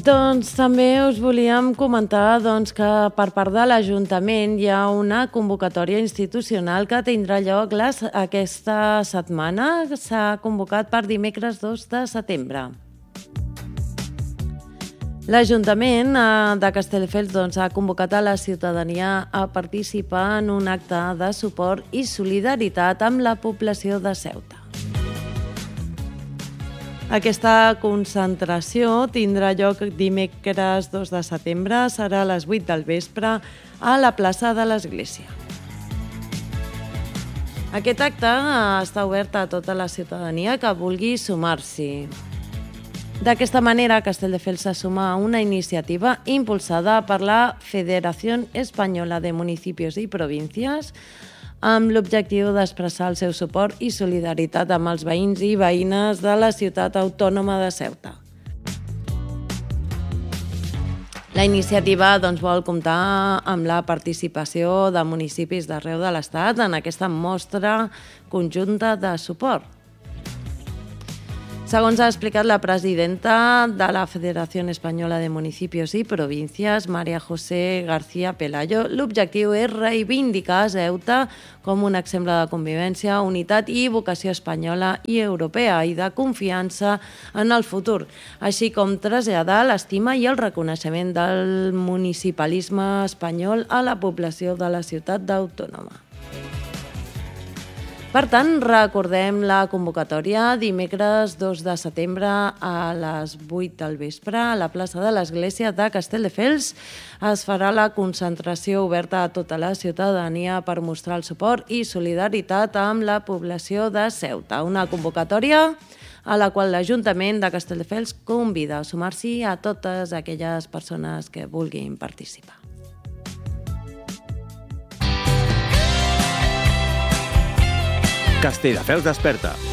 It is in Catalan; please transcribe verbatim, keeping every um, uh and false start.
Doncs també us volíem comentar doncs, que per part de l'Ajuntament hi ha una convocatòria institucional que tindrà lloc les, aquesta setmana. S'ha convocat per dimecres dos de setembre. L'Ajuntament de Castelldefels doncs, ha convocat a la ciutadania a participar en un acte de suport i solidaritat amb la població de Ceuta. Aquesta concentració tindrà lloc dimecres dos de setembre, serà a les vuit del vespre a la plaça de l'Església. Aquest acte està obert a tota la ciutadania que vulgui sumar-s'hi. D'aquesta manera, Castelldefels se suma a una iniciativa impulsada per la Federació Espanyola de Municipis i Províncies amb l'objectiu d'expressar el seu suport i solidaritat amb els veïns i veïnes de la ciutat autònoma de Ceuta. La iniciativa doncs, vol comptar amb la participació de municipis d'arreu de l'Estat en aquesta mostra conjunta de suport. Segons ha explicat la presidenta de la Federació Espanyola de Municipis i Províncies, María José García Pelayo, l'objectiu és reivindicar Ceuta com un exemple de convivència, unitat i vocació espanyola i europea i de confiança en el futur, així com traslladar l'estima i el reconeixement del municipalisme espanyol a la població de la ciutat autònoma. Per tant, recordem la convocatòria dimecres dos de setembre a les vuit del vespre a la plaça de l'Església de Castelldefels. Es farà la concentració oberta a tota la ciutadania per mostrar el suport i solidaritat amb la població de Ceuta. Una convocatòria a la qual l'Ajuntament de Castelldefels convida a sumar-s'hi a totes aquelles persones que vulguin participar. Castelldefels desperta.